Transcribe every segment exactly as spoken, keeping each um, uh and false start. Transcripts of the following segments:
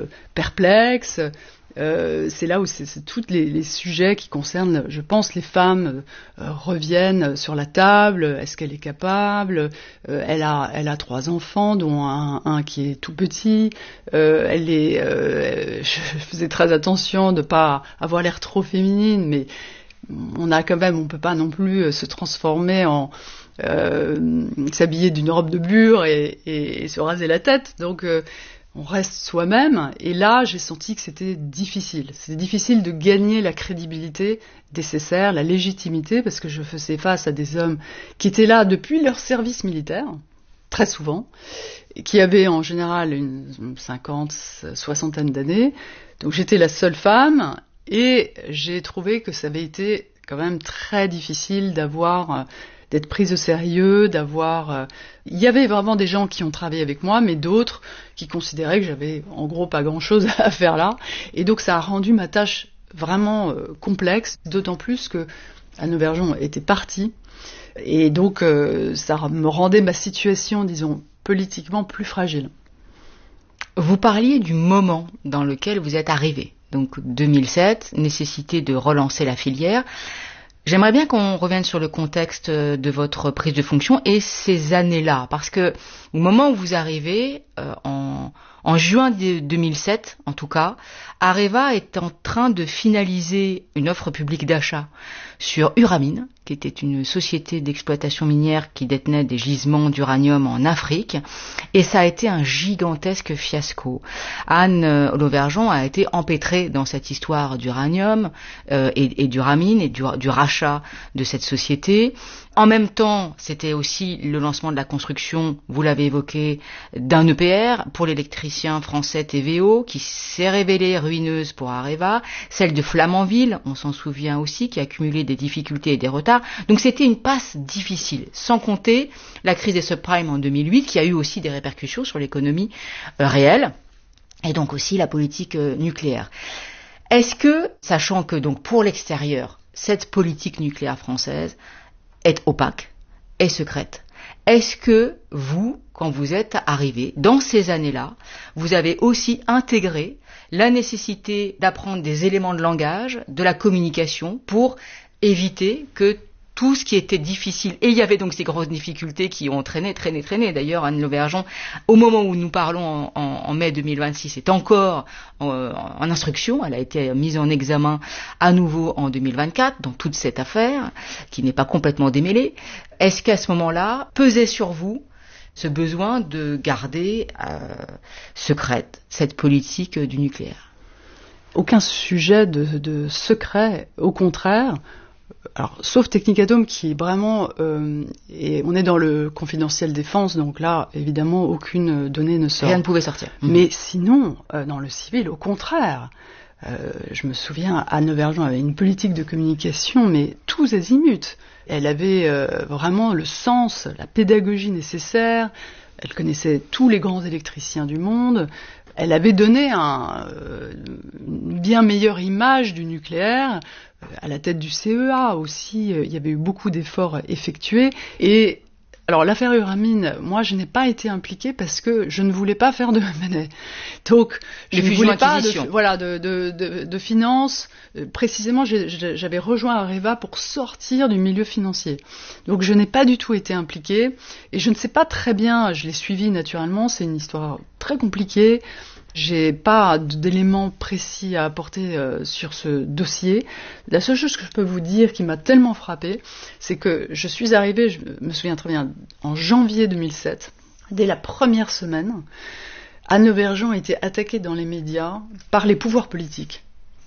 perplexe. Euh, c'est là où c'est, c'est tous les, les sujets qui concernent, je pense, les femmes euh, reviennent sur la table. Est-ce qu'elle est capable ? euh, Elle a, elle a trois enfants, dont un, un qui est tout petit. Euh, elle est, euh, je faisais très attention de pas avoir l'air trop féminine, mais on a quand même, on peut pas non plus se transformer en euh, s'habiller d'une robe de bure et, et, et se raser la tête. Donc euh, on reste soi-même, et là, j'ai senti que c'était difficile. C'était difficile de gagner la crédibilité nécessaire, la légitimité, parce que je faisais face à des hommes qui étaient là depuis leur service militaire, très souvent, et qui avaient en général une cinquante, soixantaine d'années. Donc j'étais la seule femme, et j'ai trouvé que ça avait été quand même très difficile d'avoir... d'être prise au sérieux, d'avoir... Euh... Il y avait vraiment des gens qui ont travaillé avec moi, mais d'autres qui considéraient que j'avais en gros pas grand-chose à faire là. Et donc ça a rendu ma tâche vraiment euh, complexe, d'autant plus que Anne Lauvergeon était partie. Et donc euh, ça me rendait ma situation, disons, politiquement plus fragile. Vous parliez du moment dans lequel vous êtes arrivée. Donc deux mille sept, nécessité de relancer la filière. J'aimerais bien qu'on revienne sur le contexte de votre prise de fonction et ces années-là, parce que au moment où vous arrivez, euh, en, en juin deux mille sept en tout cas, Areva est en train de finaliser une offre publique d'achat sur Uramine, qui était une société d'exploitation minière qui détenait des gisements d'uranium en Afrique, et ça a été un gigantesque fiasco. Anne Lauvergeon a été empêtrée dans cette histoire d'uranium euh, et, et d'Uramine et du, du rachat de cette société. En même temps, c'était aussi le lancement de la construction, vous l'avez évoqué, d'un E P R pour l'électricien français T V O, qui s'est révélée ruineuse pour Areva, celle de Flamanville, on s'en souvient aussi, qui a accumulé des difficultés et des retards. Donc c'était une passe difficile, sans compter la crise des subprimes en deux mille huit, qui a eu aussi des répercussions sur l'économie euh, réelle, et donc aussi la politique euh, nucléaire. Est-ce que, sachant que donc pour l'extérieur, cette politique nucléaire française est opaque, est secrète, est-ce que vous, quand vous êtes arrivé, dans ces années-là, vous avez aussi intégré la nécessité d'apprendre des éléments de langage, de la communication, pour éviter que tout ce qui était difficile, et il y avait donc ces grosses difficultés qui ont traîné, traîné, traîné. D'ailleurs, Anne Lauvergeon, au moment où nous parlons en, en, en mai deux mille vingt-six, est encore en, en instruction. Elle a été mise en examen à nouveau en deux mille vingt-quatre dans toute cette affaire, qui n'est pas complètement démêlée. Est-ce qu'à ce moment-là, pesait sur vous ce besoin de garder euh, secrète cette politique du nucléaire ? Aucun sujet de, de secret, au contraire. Alors, sauf Technicatom qui est vraiment, euh, et on est dans le confidentiel défense, donc là, évidemment, aucune donnée ne sort. Rien ne pouvait sortir. Mmh. Mais sinon, euh, dans le civil, au contraire, euh, je me souviens, Anne Lauvergeon avait une politique de communication, mais tous azimuts. Elle avait euh, vraiment le sens, la pédagogie nécessaire. Elle connaissait tous les grands électriciens du monde. Elle avait donné un, euh, une bien meilleure image du nucléaire. À la tête du C E A aussi, euh, il y avait eu beaucoup d'efforts effectués. Et alors l'affaire Uramine, moi je n'ai pas été impliquée parce que je ne voulais pas faire de M and A. Donc je ne voulais pas de, voilà, de, de, de, de finance. Euh, précisément, j'ai, j'avais rejoint Areva pour sortir du milieu financier. Donc je n'ai pas du tout été impliquée. Et je ne sais pas très bien, je l'ai suivi naturellement, c'est une histoire très compliquée. J'ai pas d'éléments précis à apporter euh, sur ce dossier. La seule chose que je peux vous dire qui m'a tellement frappée, c'est que je suis arrivée, je me souviens très bien, en janvier deux mille sept, dès la première semaine, Anne Lauvergeon a été attaquée dans les médias par les pouvoirs politiques,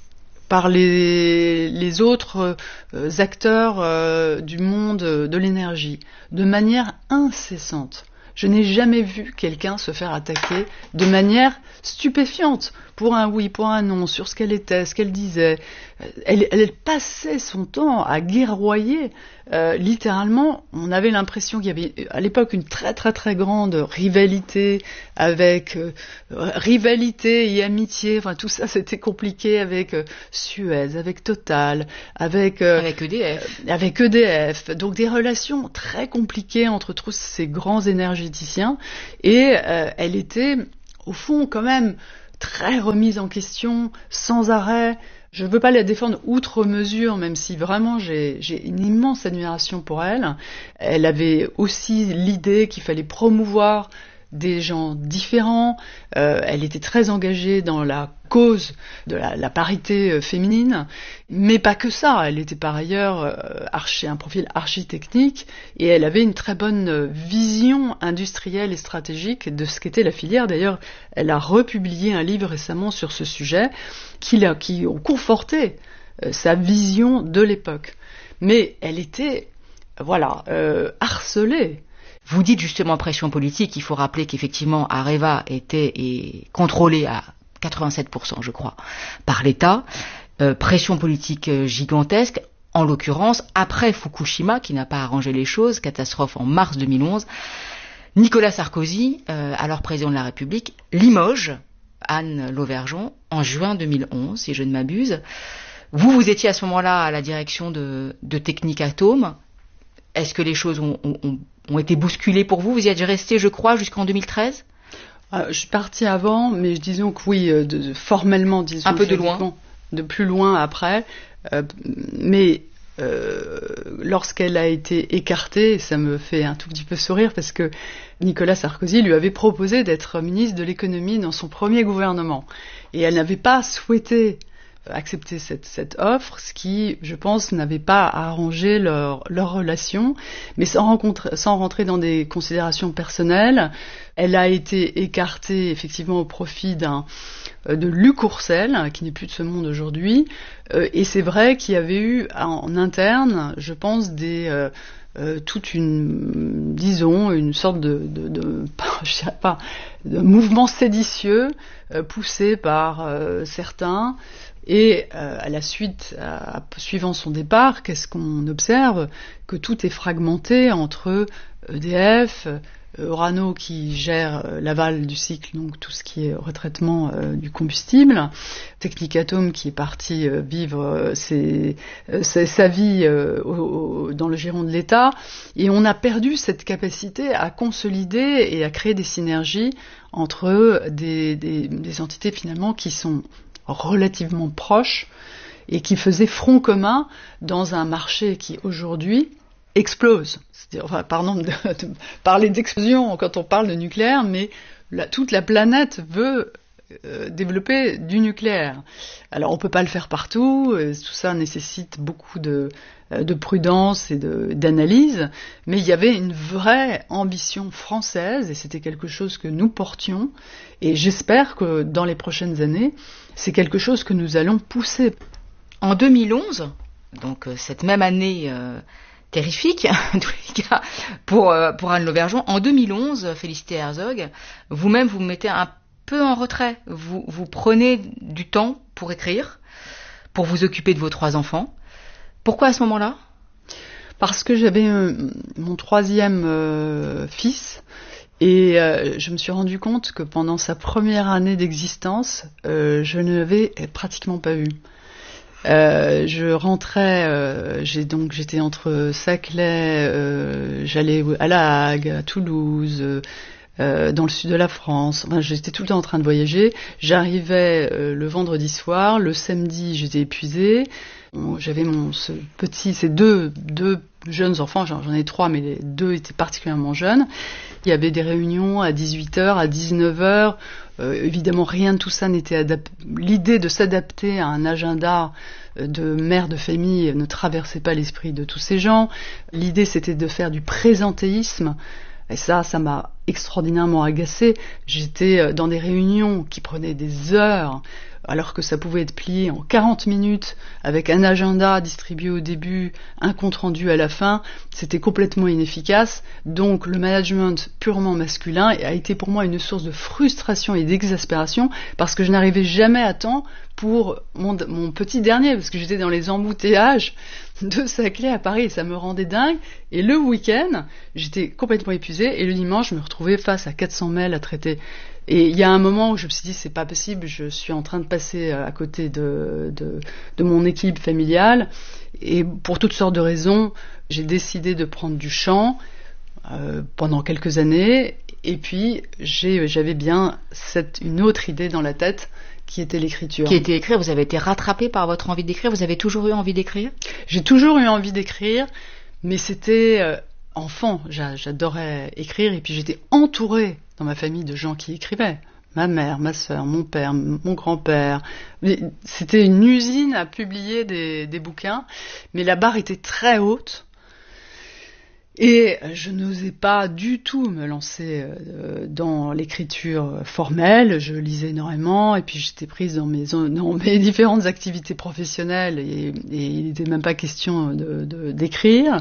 par les, les autres euh, acteurs euh, du monde de l'énergie, de manière incessante. Je n'ai jamais vu quelqu'un se faire attaquer de manière stupéfiante, pour un oui, pour un non, sur ce qu'elle était, ce qu'elle disait. Elle, elle passait son temps à guerroyer. Euh, littéralement, on avait l'impression qu'il y avait à l'époque une très très très grande rivalité avec euh, rivalité et amitié. Enfin, tout ça, c'était compliqué avec euh, Suez, avec Total, avec euh, avec E D F, euh, avec E D F. Donc des relations très compliquées entre tous ces grands énergéticiens. Et euh, elle était, au fond, quand même très remise en question, sans arrêt. Je ne veux pas la défendre outre mesure, même si vraiment j'ai, j'ai une immense admiration pour elle. Elle avait aussi l'idée qu'il fallait promouvoir des gens différents. Euh, elle était très engagée dans la cause de la, la parité féminine, mais pas que ça. Elle était par ailleurs euh, archi, un profil architecnique et elle avait une très bonne vision industrielle et stratégique de ce qu'était la filière. D'ailleurs, elle a republié un livre récemment sur ce sujet qui, a, qui ont conforté euh, sa vision de l'époque. Mais elle était, voilà, euh, harcelée. Vous dites justement pression politique, il faut rappeler qu'effectivement Areva était et contrôlé à quatre-vingt-sept pour cent je crois par l'État, euh, pression politique gigantesque, en l'occurrence après Fukushima qui n'a pas arrangé les choses, catastrophe en mars deux mille onze, Nicolas Sarkozy, euh, alors président de la République, limoge Anne Lauvergeon en juin deux mille onze si je ne m'abuse. Vous, vous étiez à ce moment-là à la direction de, de Technip Atome. Est-ce que les choses ont, ont, ont été bousculées pour vous? Vous y êtes resté, je crois, jusqu'en deux mille treize? euh, Je suis partie avant, mais disons que oui, de, de, formellement, disons. Un peu de loin. De plus loin après. Euh, mais euh, lorsqu'elle a été écartée, ça me fait un tout petit peu sourire parce que Nicolas Sarkozy lui avait proposé d'être ministre de l'économie dans son premier gouvernement. Et elle n'avait pas souhaité accepter cette, cette offre, ce qui, je pense, n'avait pas arrangé leur, leur relation, mais sans, rencontrer, sans rentrer dans des considérations personnelles, elle a été écartée effectivement au profit d'un, de Luc Courcel, qui n'est plus de ce monde aujourd'hui, euh, et c'est vrai qu'il y avait eu en interne, je pense, des... Euh, Euh, toute une, disons, une sorte de, de, de je dirais pas, de mouvement séditieux euh, poussé par euh, certains. Et euh, à la suite, à, suivant son départ, qu'est-ce qu'on observe? Que tout est fragmenté entre E D F, Orano qui gère euh, l'aval du cycle, donc tout ce qui est retraitement euh, du combustible, Technip Atome qui est parti euh, vivre euh, ses, euh, ses, sa vie euh, au, au, dans le giron de l'État, et on a perdu cette capacité à consolider et à créer des synergies entre des, des, des entités finalement qui sont relativement proches et qui faisaient front commun dans un marché qui aujourd'hui explose. C'est-à-dire, enfin, pardon de, de parler d'explosion quand on parle de nucléaire, mais la, toute la planète veut euh, développer du nucléaire. Alors on peut pas le faire partout, euh, tout ça nécessite beaucoup de, euh, de prudence et de, d'analyse, mais il y avait une vraie ambition française et c'était quelque chose que nous portions, et j'espère que dans les prochaines années, c'est quelque chose que nous allons pousser. En deux mille onze, donc euh, cette même année euh, terrifique, en tous les cas, pour, euh, pour Anne Lauvergeon, en deux mille onze, Félicité Herzog, vous-même vous vous mettez un peu en retrait. Vous, vous prenez du temps pour écrire, pour vous occuper de vos trois enfants. Pourquoi à ce moment-là? Parce que j'avais euh, mon troisième euh, fils. Et euh, je me suis rendu compte que pendant sa première année d'existence, euh, je ne l'avais pratiquement pas vu. Euh, je rentrais, euh, j'ai donc j'étais entre Saclay, euh, j'allais à La Hague, à Toulouse, euh, dans le sud de la France. Enfin, j'étais tout le temps en train de voyager. J'arrivais euh, le vendredi soir, le samedi j'étais épuisée. Bon, j'avais mon ce petit, ces deux deux jeunes enfants, j'en, j'en ai trois, mais les deux étaient particulièrement jeunes. Il y avait des réunions à dix-huit heures, à dix-neuf heures. Euh, évidemment, rien de tout ça n'était adapté. L'idée de s'adapter à un agenda de mère de famille ne traversait pas l'esprit de tous ces gens. L'idée, c'était de faire du présentéisme. Et ça, ça m'a extraordinairement agacée. J'étais dans des réunions qui prenaient des heures, alors que ça pouvait être plié en quarante minutes, avec un agenda distribué au début, un compte-rendu à la fin. C'était complètement inefficace. Donc le management purement masculin a été pour moi une source de frustration et d'exaspération, parce que je n'arrivais jamais à temps pour mon, mon petit dernier, parce que j'étais dans les embouteillages de Saclay à Paris, et ça me rendait dingue. Et le week-end, j'étais complètement épuisée, et le dimanche, je me retrouvais face à quatre cents mails à traiter. Et il y a un moment où je me suis dit, c'est pas possible, je suis en train de passer à côté de, de, de mon équilibre familial, et pour toutes sortes de raisons, j'ai décidé de prendre du champ. euh, pendant quelques années. Et puis, j'ai, j'avais bien cette, une autre idée dans la tête, qui était l'écriture. Qui était écrire. Vous avez été rattrapé par votre envie d'écrire. Vous avez toujours eu envie d'écrire? J'ai toujours eu envie d'écrire, mais c'était euh, enfant. J'a, j'adorais écrire, et puis j'étais entourée dans ma famille de gens qui écrivaient. Ma mère, ma sœur, mon père, mon grand-père. C'était une usine à publier des, des bouquins, mais la barre était très haute. Et je n'osais pas du tout me lancer dans l'écriture formelle. Je lisais énormément, et puis j'étais prise dans mes, dans mes différentes activités professionnelles, et, et il n'était même pas question de, de, d'écrire.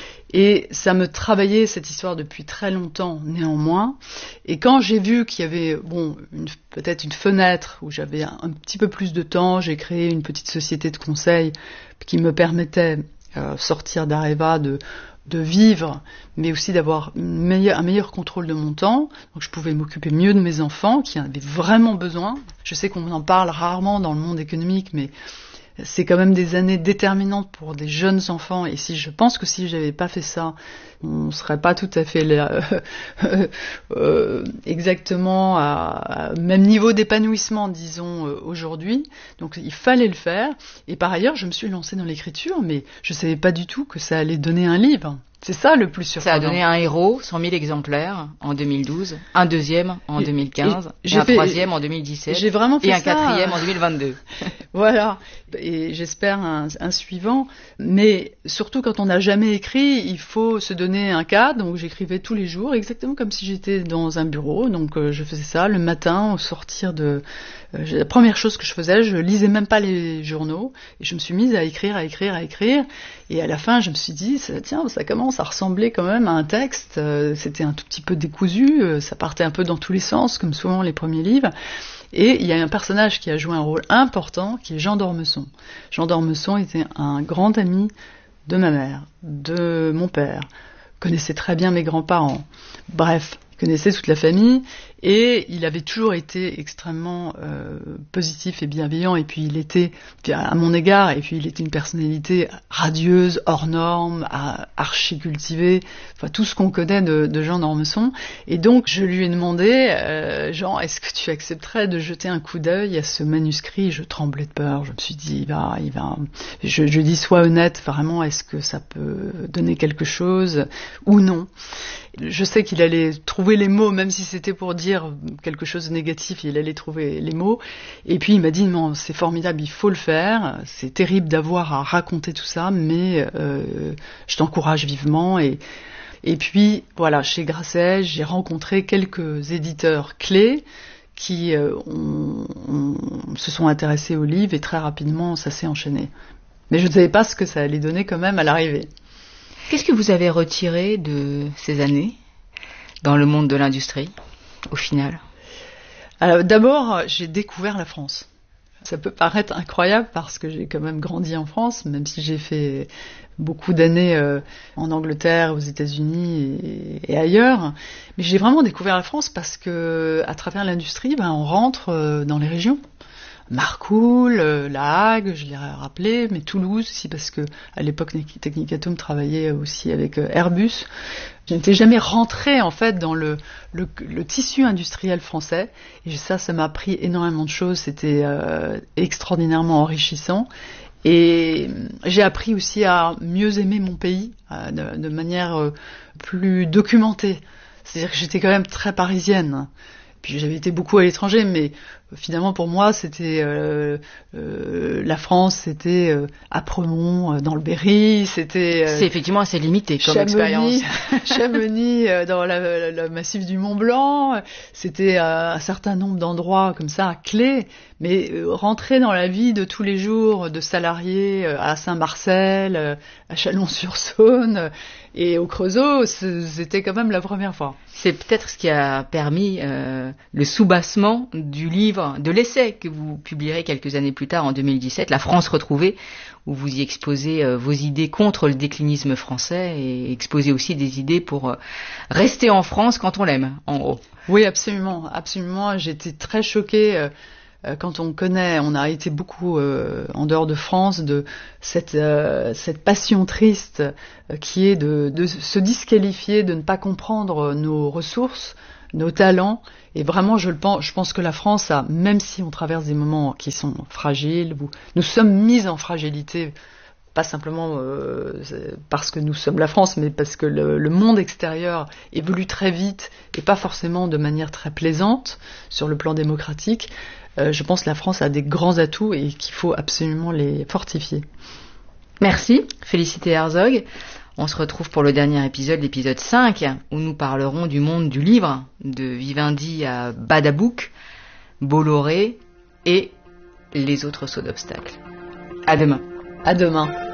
Et ça me travaillait, cette histoire, depuis très longtemps, néanmoins. Et quand j'ai vu qu'il y avait, bon, une, peut-être une fenêtre où j'avais un, un petit peu plus de temps, j'ai créé une petite société de conseil qui me permettait, euh, sortir d'Areva, de de vivre, mais aussi d'avoir une meilleure, un meilleur contrôle de mon temps. Donc je pouvais m'occuper mieux de mes enfants, qui en avaient vraiment besoin. Je sais qu'on en parle rarement dans le monde économique, mais c'est quand même des années déterminantes pour des jeunes enfants, et si je pense que si j'avais pas fait ça, on serait pas tout à fait là, euh, euh, exactement à, à même niveau d'épanouissement, disons, euh, aujourd'hui. Donc il fallait le faire. Et par ailleurs, je me suis lancée dans l'écriture, mais je savais pas du tout que ça allait donner un livre. C'est ça le plus surprenant. Ça a donné un héros, cent mille exemplaires en deux mille douze, un deuxième en deux mille quinze, et, et, et un fait, troisième en deux mille dix-sept, j'ai vraiment fait et un ça, quatrième en deux mille vingt-deux. Voilà, et j'espère un, un suivant. Mais surtout, quand on n'a jamais écrit, il faut se donner un cadre. Donc j'écrivais tous les jours, exactement comme si j'étais dans un bureau. Donc euh, je faisais ça le matin au sortir de... Euh, la première chose que je faisais, je lisais même pas les journaux, et je me suis mise à écrire, à écrire, à écrire. Et à la fin, je me suis dit, tiens, ça commence à ressembler quand même à un texte. Euh, c'était un tout petit peu décousu, euh, ça partait un peu dans tous les sens, comme souvent les premiers livres. Et il y a un personnage qui a joué un rôle important, qui est Jean d'Ormesson. Jean d'Ormesson était un grand ami de ma mère, de mon père, connaissait très bien mes grands-parents. Bref, il connaissait toute la famille, et il avait toujours été extrêmement euh, positif et bienveillant, et puis il était, puis à mon égard, et puis il était une personnalité radieuse, hors norme, archi cultivée, enfin tout ce qu'on connaît de, de Jean d'Ormesson. Et donc je lui ai demandé, euh, Jean, est-ce que tu accepterais de jeter un coup d'œil à ce manuscrit? Je tremblais de peur, je me suis dit, il va, il va, je, je dis, sois honnête, vraiment, est-ce que ça peut donner quelque chose ou non? Je sais qu'il allait trouver les mots, même si c'était pour dire quelque chose de négatif, il allait trouver les mots. Et puis il m'a dit, non, c'est formidable, il faut le faire, c'est terrible d'avoir à raconter tout ça, mais euh, je t'encourage vivement. Et, et puis, voilà, chez Grasset, j'ai rencontré quelques éditeurs clés qui euh, ont, ont, se sont intéressés au livre, et très rapidement, ça s'est enchaîné. Mais je ne savais pas ce que ça allait donner quand même à l'arrivée. Qu'est-ce que vous avez retiré de ces années dans le monde de l'industrie, au final? Alors, d'abord, j'ai découvert la France. Ça peut paraître incroyable parce que j'ai quand même grandi en France, même si j'ai fait beaucoup d'années euh, en Angleterre, aux États-Unis et, et ailleurs. Mais j'ai vraiment découvert la France parce que, à travers l'industrie, ben, on rentre euh, dans les régions. Marcoule, euh, La Hague, je l'ai rappelé, mais Toulouse aussi, parce que à l'époque Technicatum travaillait aussi avec euh, Airbus. Je n'étais jamais rentrée en fait dans le, le, le tissu industriel français, et ça, ça m'a appris énormément de choses. C'était euh, extraordinairement enrichissant, et j'ai appris aussi à mieux aimer mon pays euh, de, de manière euh, plus documentée. C'est-à-dire que j'étais quand même très parisienne. Puis j'avais été beaucoup à l'étranger, mais finalement pour moi c'était euh, euh, la France, c'était euh, Apremont euh, dans le Berry, c'était euh, c'est effectivement assez limité comme Chamonix, expérience. Chamonix euh, dans la, la, la massif du Mont Blanc, c'était euh, un certain nombre d'endroits comme ça clés, mais euh, rentrer dans la vie de tous les jours de salariés euh, à Saint-Marcel, euh, à Chalon-sur-Saône euh, et au Creusot, c'était quand même la première fois. C'est peut-être ce qui a permis euh, le soubassement du livre, de l'essai que vous publierez quelques années plus tard, en deux mille dix-sept, La France retrouvée, où vous y exposez euh, vos idées contre le déclinisme français, et exposez aussi des idées pour euh, rester en France quand on l'aime, en gros. Oui, absolument, absolument. J'étais très choquée. Euh, euh, quand on connaît, on a été beaucoup euh, en dehors de France, de cette, euh, cette passion triste euh, qui est de, de se disqualifier, de ne pas comprendre nos ressources, nos talents. Et vraiment, je le pense, je pense que la France a, même si on traverse des moments qui sont fragiles, où nous sommes mis en fragilité, pas simplement euh, parce que nous sommes la France, mais parce que le, le monde extérieur évolue très vite et pas forcément de manière très plaisante sur le plan démocratique. Euh, je pense que la France a des grands atouts et qu'il faut absolument les fortifier. Merci, Félicité Herzog. On se retrouve pour le dernier épisode, l'épisode cinq, où nous parlerons du monde du livre, de Vivendi à Badabouk, Bolloré et les autres sauts d'obstacles. À demain. À demain.